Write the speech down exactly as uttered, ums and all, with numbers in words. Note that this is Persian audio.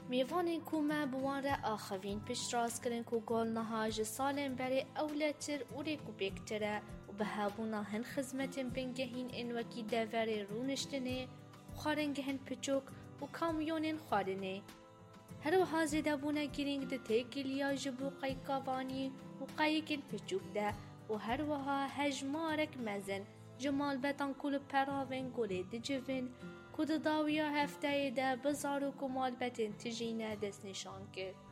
میوانین کو ما بوان را آخوین پیش راست کرن کو گل نهاج سالن بری اولتر اوری کو بکتره و به هابونا هن خدمتن بنگهین این وکی دوری رونشتنه و خارنگهن پچوک و کامیونین خارنه. هر وها زیده بونه گرینگ ده تیگلیا جبو قیقاوانی و قایقین پچوک ده و هر وها هجمارک مزن جمال بتان کل پراوین گوله ده جوین کود داویا هفته ده بزار و کمال بتن تجینه دست نشان کرد.